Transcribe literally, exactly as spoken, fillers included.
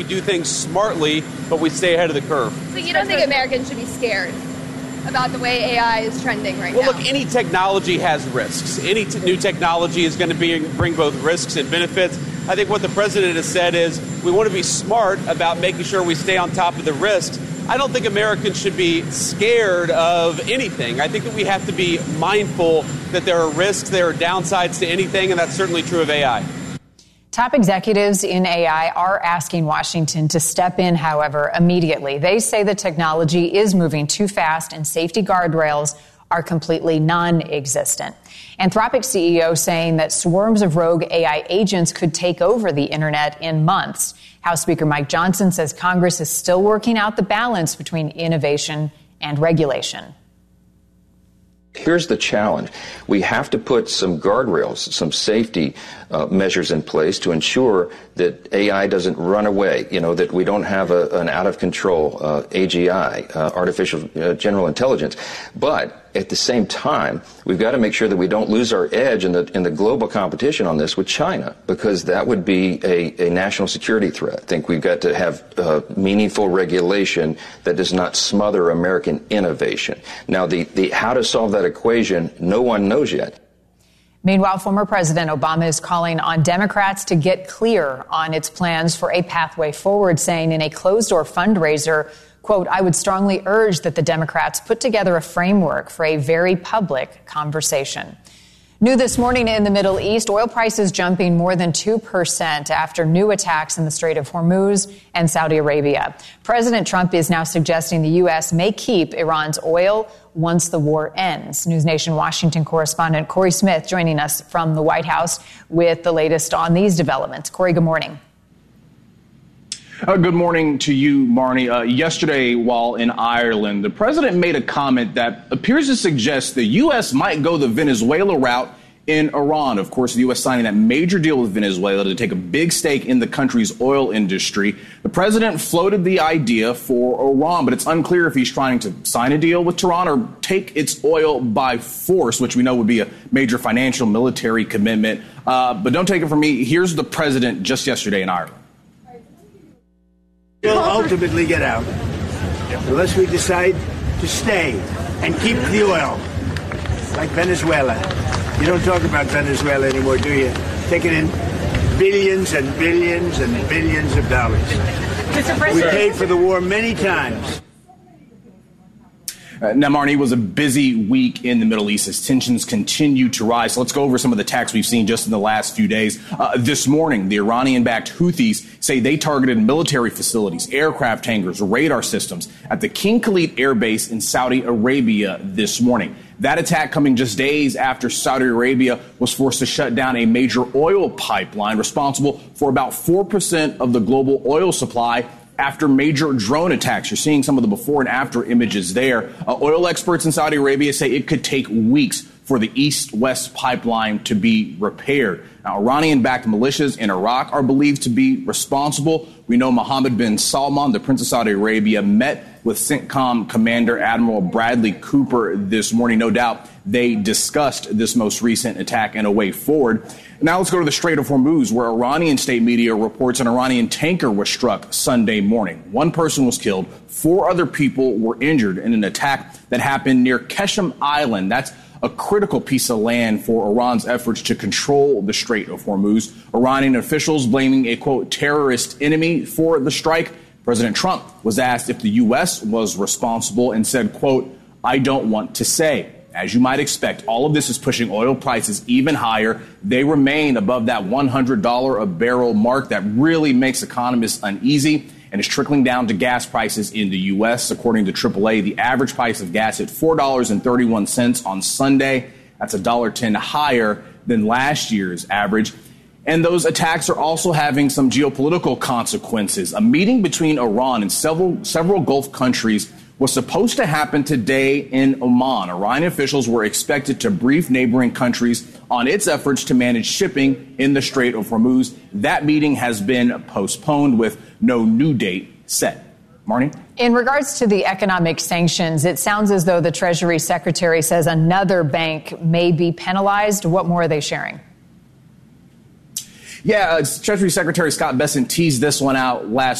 we do things smartly, but we stay ahead of the curve. So you don't think Americans should be scared about the way A I is trending right well, now? Well, look, any technology has risks. Any t- new technology is going to be, bring both risks and benefits. I think what the president has said is we want to be smart about making sure we stay on top of the risks. I don't think Americans should be scared of anything. I think that we have to be mindful that there are risks, there are downsides to anything, and that's certainly true of A I. Top executives in A I are asking Washington to step in, however, immediately. They say the technology is moving too fast and safety guardrails are completely non-existent. Anthropic C E O saying that swarms of rogue A I agents could take over the internet in months. House Speaker Mike Johnson says Congress is still working out the balance between innovation and regulation. Here's the challenge. We have to put some guardrails, some safety uh, measures in place to ensure that A I doesn't run away, you know, that we don't have a, an out-of-control uh, A G I, uh, artificial uh, general intelligence. But at the same time, we've got to make sure that we don't lose our edge in the in the global competition on this with China, because that would be a, a national security threat. I think we've got to have uh, meaningful regulation that does not smother American innovation. Now, the, the how to solve that equation, no one knows yet. Meanwhile, former President Obama is calling on Democrats to get clear on its plans for a pathway forward, saying in a closed-door fundraiser, quote, I would strongly urge that the Democrats put together a framework for a very public conversation. New this morning in the Middle East, oil prices jumping more than two percent after new attacks in the Strait of Hormuz and Saudi Arabia. President Trump is now suggesting the U S may keep Iran's oil once the war ends. News Nation Washington correspondent Corey Smith joining us from the White House with the latest on these developments. Corey, good morning. Uh, good morning to you, Marnie. Uh, yesterday, while in Ireland, the president made a comment that appears to suggest the U S might go the Venezuela route in Iran. Of course, the U S signing that major deal with Venezuela to take a big stake in the country's oil industry. The president floated the idea for Iran, but it's unclear if he's trying to sign a deal with Tehran or take its oil by force, which we know would be a major financial military commitment. Uh, but don't take it from me. Here's the president just yesterday in Ireland. We'll ultimately get out unless we decide to stay and keep the oil, like Venezuela. You don't talk about Venezuela anymore, do you? Taking in billions and billions and billions of dollars. We paid for the war many times. Uh, now, Marnie, it was a busy week in the Middle East as tensions continue to rise. So let's go over some of the attacks we've seen just in the last few days. Uh, this morning, the Iranian-backed Houthis say they targeted military facilities, aircraft hangars, radar systems at the King Khalid Air Base in Saudi Arabia this morning. That attack coming just days after Saudi Arabia was forced to shut down a major oil pipeline responsible for about four percent of the global oil supply after major drone attacks. You're seeing some of the before and after images there. Uh, oil experts in Saudi Arabia say it could take weeks for the east-west pipeline to be repaired. Now, Iranian-backed militias in Iraq are believed to be responsible. We know Mohammed bin Salman, the Prince of Saudi Arabia, met with CENTCOM Commander Admiral Bradley Cooper this morning. No doubt they discussed this most recent attack and a way forward. Now let's go to the Strait of Hormuz, where Iranian state media reports an Iranian tanker was struck Sunday morning. One person was killed. Four other people were injured in an attack that happened near Keshem Island. That's a critical piece of land for Iran's efforts to control the Strait of Hormuz. Iranian officials blaming a, quote, terrorist enemy for the strike. President Trump was asked if the U S was responsible and said, quote, I don't want to say. As you might expect, all of this is pushing oil prices even higher. They remain above that one hundred dollars a barrel mark that really makes economists uneasy and is trickling down to gas prices in the U S. According to triple A, the average price of gas at four dollars and thirty-one cents on Sunday. That's one dollar ten higher than last year's average. And those attacks are also having some geopolitical consequences. A meeting between Iran and several several Gulf countries was supposed to happen today in Oman. Iranian officials were expected to brief neighboring countries on its efforts to manage shipping in the Strait of Hormuz. That meeting has been postponed with no new date set. Marnie? In regards to the economic sanctions, it sounds as though the Treasury Secretary says another bank may be penalized. What more are they sharing? Yeah, uh, Treasury Secretary Scott Bessent teased this one out last